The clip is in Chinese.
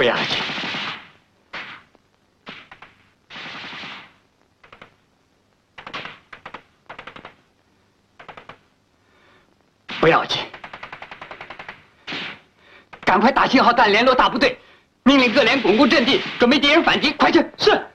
不要紧。不要紧。赶快打信号弹联络大部队，命令各连巩固阵地，准备敌人反击。快去！是。